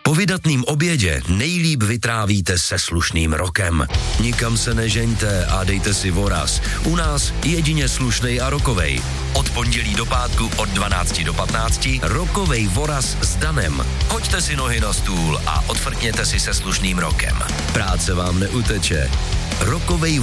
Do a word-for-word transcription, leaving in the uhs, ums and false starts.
Po vydatným obědě nejlíp vytrávíte se slušným rokem. Nikam se nežeňte a dejte si voraz. U nás jedině slušnej a rokovej. Od pondělí do pátku od dvanácti do patnácti rokovej voraz s Danem. Hoďte si nohy na stůl a odfrkněte si se slušným rokem. Práce vám neuteče. Rokovej